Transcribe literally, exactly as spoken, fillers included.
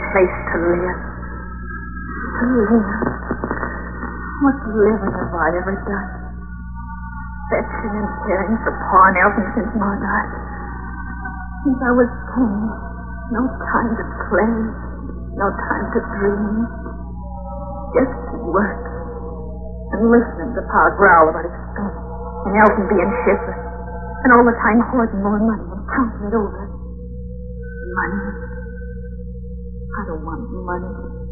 place to live. To live? What living have I ever done? Fetching and caring for Pa Nelson since Ma died. Since I was ten. No time to play. No time to dream. Just work. And listening to Pa growl about his son. And Elton being shiftless. And all the time hoarding more money and counting it over. Money? I don't want money.